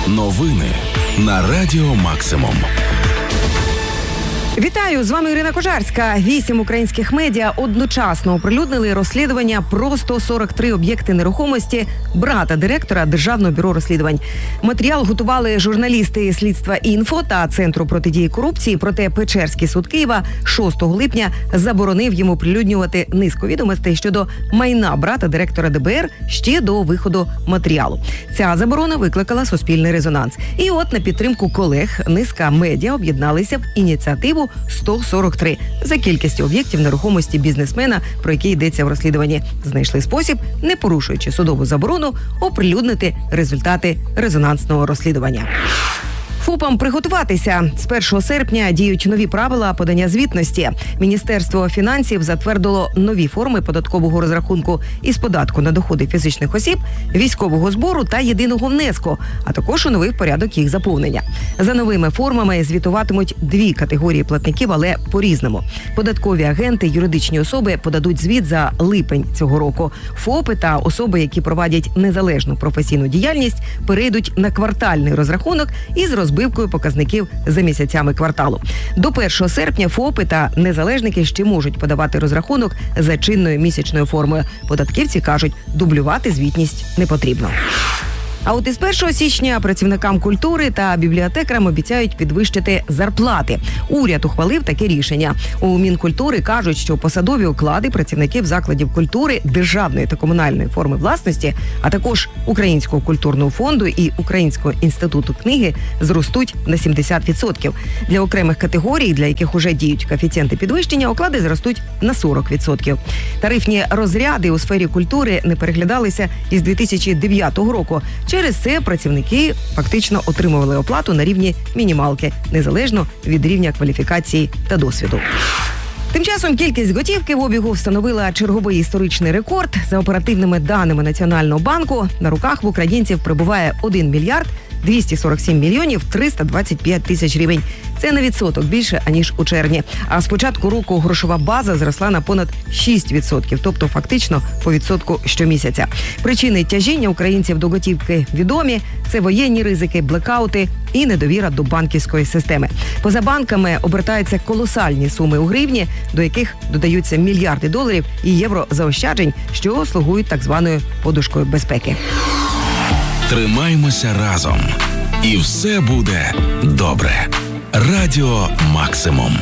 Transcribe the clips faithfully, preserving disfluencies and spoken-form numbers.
Новини на Радіо Максимум. Вітаю, з вами Ірина Кожарська. Вісім українських медіа одночасно оприлюднили розслідування про сто сорок три об'єкти нерухомості брата директора Державного бюро розслідувань. Матеріал готували журналісти слідства «Інфо» та Центру протидії корупції, проте Печерський суд Києва шостого липня заборонив йому оприлюднювати низку відомостей щодо майна брата директора ДБР ще до виходу матеріалу. Ця заборона викликала суспільний резонанс. І от на підтримку колег низка медіа об'єдналися в ініціативу сто сорок три за кількістю об'єктів нерухомості бізнесмена, про які йдеться в розслідуванні. Знайшли спосіб, не порушуючи судову заборону, оприлюднити результати резонансного розслідування. ФОПам приготуватися. З першого серпня діють нові правила подання звітності. Міністерство фінансів затвердило нові форми податкового розрахунку із податку на доходи фізичних осіб, військового збору та єдиного внеску, а також оновив порядок їх заповнення. За новими формами звітуватимуть дві категорії платників, але по-різному. Податкові агенти, юридичні особи подадуть звіт за липень цього року. ФОПи та особи, які проводять незалежну професійну діяльність, перейдуть на квартальний розрахунок із розбивкою збивкою показників за місяцями кварталу. До першого серпня ФОПи та незалежники ще можуть подавати розрахунок за чинною місячною формою. Податківці кажуть, дублювати звітність не потрібно. А от із першого січня працівникам культури та бібліотекарам обіцяють підвищити зарплати. Уряд ухвалив таке рішення. У Мінкультури кажуть, що посадові оклади працівників закладів культури, державної та комунальної форми власності, а також Українського культурного фонду і Українського інституту книги зростуть на сімдесят відсотків. Для окремих категорій, для яких уже діють коефіцієнти підвищення, оклади зростуть на сорок відсотків. Тарифні розряди у сфері культури не переглядалися із дві тисячі дев'ятого року. Через це працівники фактично отримували оплату на рівні мінімалки, незалежно від рівня кваліфікації та досвіду. Тим часом кількість готівки в обігу встановила черговий історичний рекорд. За оперативними даними Національного банку, на руках в українців перебуває один мільярд двісті сорок сім мільйонів триста двадцять п'ять тисяч гривень. Це на відсоток більше, аніж у червні. А з початку року грошова база зросла на понад шість відсотків, тобто фактично по відсотку щомісяця. Причини тяжіння українців до готівки відомі. Це воєнні ризики, блекаути і недовіра до банківської системи. Поза банками обертаються колосальні суми у гривні, до яких додаються мільярди доларів і євро заощаджень, що слугують так званою подушкою безпеки. Тримаймося разом. І все буде добре. Радіо Максимум.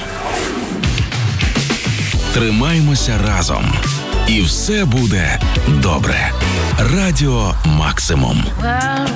Тримаймося разом. І все буде добре. Радіо Максимум.